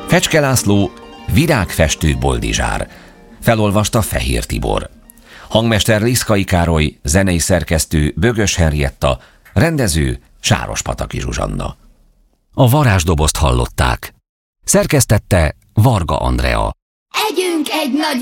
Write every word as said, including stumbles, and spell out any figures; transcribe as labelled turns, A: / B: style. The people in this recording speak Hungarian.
A: Fecske László, Virágfestő Boldizsár. Felolvasta Fehér Tibor. Hangmester Liszkai Károly, zenei szerkesztő Bögös Henrietta, rendező Sárospataki Zsuzsanna. A varázsdobozt hallották. Szerkesztette Varga Andrea.
B: Együnk egy nagy